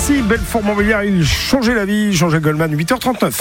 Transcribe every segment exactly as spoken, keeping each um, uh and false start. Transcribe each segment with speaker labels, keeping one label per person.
Speaker 1: Ici, Belfort-Montbéliard, il changeait la vie. Jean-Jacques Goldman, huit heures trente-neuf.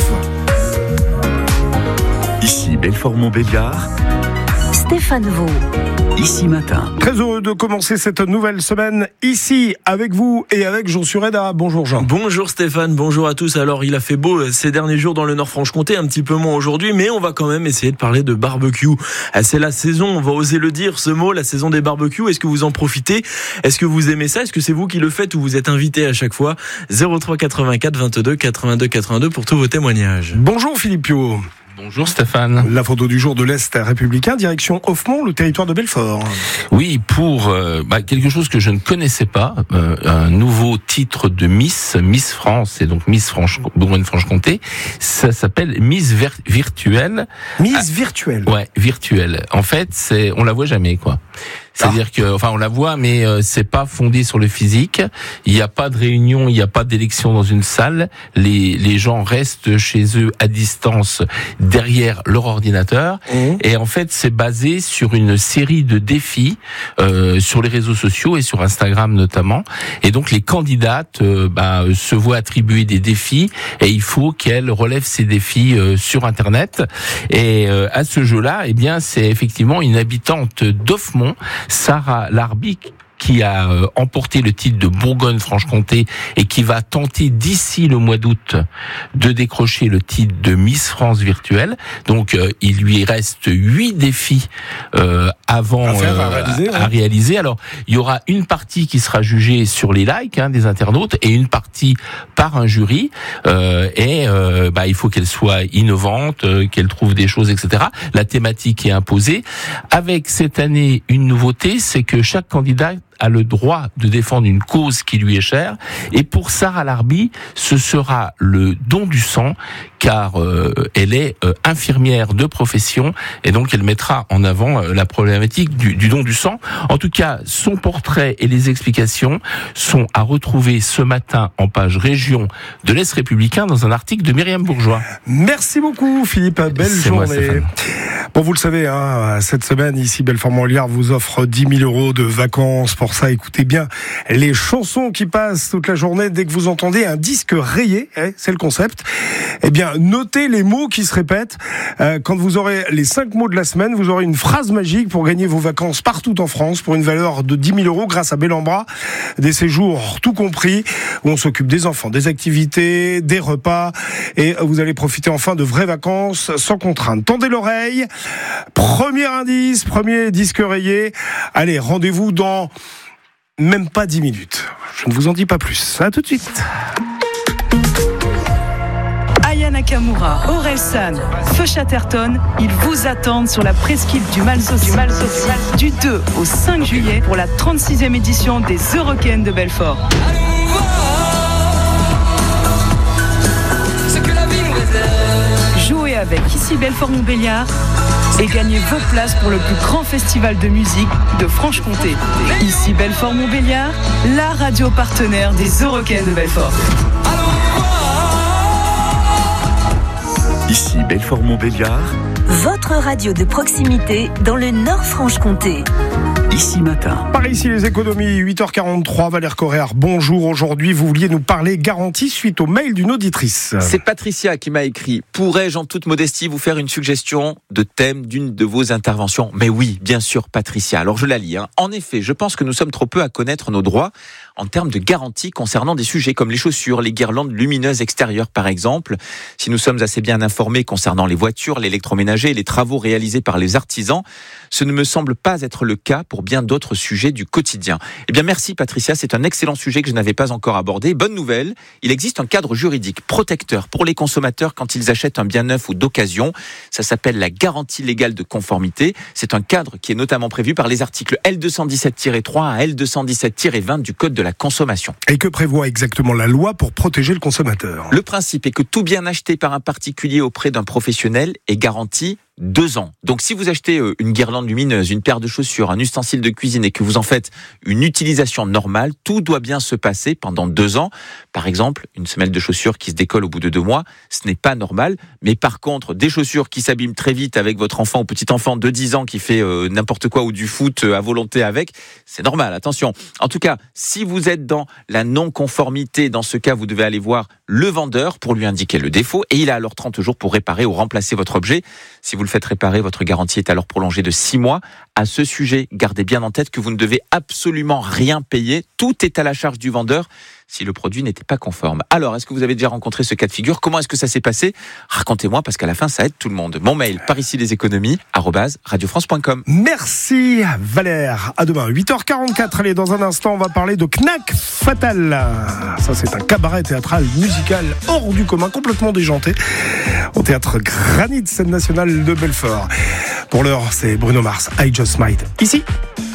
Speaker 2: Ici, Belfort-Montbéliard.
Speaker 3: Stéphane Vaux.
Speaker 2: Ici Matin.
Speaker 1: Très heureux de commencer cette nouvelle semaine ici avec vous et avec Jean Sureda. Bonjour Jean.
Speaker 4: Bonjour Stéphane, bonjour à tous. Alors il a fait beau ces derniers jours dans le Nord-Franche-Comté, un petit peu moins aujourd'hui, mais on va quand même essayer de parler de barbecue. C'est la saison, on va oser le dire ce mot, la saison des barbecues. Est-ce que vous en profitez ? Est-ce que vous aimez ça ? Est-ce que c'est vous qui le faites ou vous êtes invité à chaque fois ? zéro trois quatre-vingt-quatre vingt-deux quatre-vingt-deux quatre-vingt-deux pour tous vos témoignages.
Speaker 1: Bonjour Philippe Pio.
Speaker 5: Bonjour Stéphane.
Speaker 1: La photo du jour de l'Est républicain, direction Offemont, le territoire de Belfort.
Speaker 5: Oui, pour euh, bah, quelque chose que je ne connaissais pas, euh, un nouveau titre de Miss, Miss France, et donc Miss Franche, Bourgogne-Franche-Comté, ça s'appelle Miss Ver- Virtuelle.
Speaker 1: Miss
Speaker 5: ah,
Speaker 1: Virtuelle.
Speaker 5: Ouais, virtuelle. En fait, c'est, on la voit jamais, quoi. C'est-à-dire que, enfin, on la voit, mais euh, c'est pas fondé sur le physique. Il n'y a pas de réunion, il n'y a pas d'élection dans une salle. Les les gens restent chez eux à distance derrière leur ordinateur. Mmh. Et en fait, c'est basé sur une série de défis euh, sur les réseaux sociaux et sur Instagram notamment. Et donc, les candidates euh, bah, se voient attribuer des défis et il faut qu'elles relèvent ces défis euh, sur Internet. Et euh, à ce jeu-là, eh bien, c'est effectivement une habitante d'Offemont, Sarah Larbi, qui a euh, emporté le titre de Bourgogne-Franche-Comté et qui va tenter d'ici le mois d'août de décrocher le titre de Miss France virtuelle. Donc euh, il lui reste huit défis euh, avant à, faire, euh, à, réaliser, à, à réaliser. Alors il y aura une partie qui sera jugée sur les likes hein, des internautes et une partie par un jury. Euh, et euh, bah, il faut qu'elle soit innovante, euh, qu'elle trouve des choses, et cetera. La thématique est imposée. Avec cette année une nouveauté, c'est que chaque candidat a le droit de défendre une cause qui lui est chère. Et pour Sarah Larbi, ce sera le don du sang, car euh, elle est euh, infirmière de profession, et donc elle mettra en avant euh, la problématique du, du don du sang. En tout cas, son portrait et les explications sont à retrouver ce matin en page région de l'Est républicain dans un article de Myriam Bourgeois.
Speaker 1: Merci beaucoup Philippe, belle
Speaker 5: C'est
Speaker 1: journée.
Speaker 5: Moi,
Speaker 1: bon, vous le savez, hein, cette semaine, ici, Belfort-Montbéliard vous offre dix mille euros de vacances. Pour ça, écoutez bien les chansons qui passent toute la journée. Dès que vous entendez un disque rayé, eh, c'est le concept, eh bien, notez les mots qui se répètent. Euh, quand vous aurez les cinq mots de la semaine, vous aurez une phrase magique pour gagner vos vacances partout en France pour une valeur de dix mille euros grâce à Bellambra. Des séjours tout compris, où on s'occupe des enfants, des activités, des repas, et vous allez profiter enfin de vraies vacances sans contrainte. Tendez l'oreille. Premier indice, premier disque rayé. Allez, rendez-vous dans même pas dix minutes. Je ne vous en dis pas plus. À tout de suite.
Speaker 6: Aya Nakamura, Orelsan, Feu Chatterton, ils vous attendent sur la presqu'île du Malsaucy du, du deux au cinq juillet pour la trente-sixième édition des Eurocaines de Belfort. Jouez avec Ici Belfort-Montbéliard et gagnez vos places pour le plus grand festival de musique de Franche-Comté. Ici Belfort-Montbéliard, la radio partenaire des Eurocaines de Belfort.
Speaker 2: Ici Belfort-Montbéliard.
Speaker 3: Votre radio de proximité dans le Nord-Franche-Comté.
Speaker 2: Ici Matin.
Speaker 1: Par ici les économies, huit heures quarante-trois, Valère Correa, bonjour. Aujourd'hui, vous vouliez nous parler garantie suite au mail d'une auditrice.
Speaker 7: C'est Patricia qui m'a écrit. Pourrais-je en toute modestie vous faire une suggestion de thème d'une de vos interventions ? Mais oui, bien sûr Patricia. Alors je la lis. Hein. En effet, je pense que nous sommes trop peu à connaître nos droits en termes de garantie concernant des sujets comme les chaussures, les guirlandes lumineuses extérieures par exemple. Si nous sommes assez bien informés concernant les voitures, l'électroménager et les travaux réalisés par les artisans, ce ne me semble pas être le cas pour bien d'autres sujets du quotidien. Eh bien merci Patricia, c'est un excellent sujet que je n'avais pas encore abordé. Bonne nouvelle, il existe un cadre juridique protecteur pour les consommateurs quand ils achètent un bien neuf ou d'occasion. Ça s'appelle la garantie légale de conformité. C'est un cadre qui est notamment prévu par les articles L deux cent dix-sept tiret trois à L deux cent dix-sept tiret vingt du Code de la consommation.
Speaker 1: Et que prévoit exactement la loi pour protéger le consommateur ?
Speaker 7: Le principe est que tout bien acheté par un particulier auprès d'un professionnel est garanti deux ans. Donc si vous achetez une guirlande lumineuse, une paire de chaussures, un ustensile de cuisine et que vous en faites une utilisation normale, tout doit bien se passer pendant deux ans. Par exemple, une semelle de chaussures qui se décolle au bout de deux mois, ce n'est pas normal. Mais par contre, des chaussures qui s'abîment très vite avec votre enfant ou petit enfant de dix ans qui fait euh, n'importe quoi ou du foot à volonté avec, c'est normal, attention. En tout cas, si vous êtes dans la non-conformité, dans ce cas, vous devez aller voir le vendeur pour lui indiquer le défaut et il a alors trente jours pour réparer ou remplacer votre objet. Si vous le faites réparer, votre garantie est alors prolongée de six mois. À ce sujet, gardez bien en tête que vous ne devez absolument rien payer. Tout est à la charge du vendeur si le produit n'était pas conforme. Alors, est-ce que vous avez déjà rencontré ce cas de figure ? Comment est-ce que ça s'est passé ? Racontez-moi, parce qu'à la fin, ça aide tout le monde. Mon mail, par ici les économies, arobase radio france point com.
Speaker 1: Merci Valère. À demain, huit heures quarante-quatre. Allez, dans un instant, on va parler de Knack Fatal. Ça, c'est un cabaret théâtral musical hors du commun, complètement déjanté, au théâtre Granit, scène nationale de Belfort. Pour l'heure, c'est Bruno Mars, I Just Might. Ici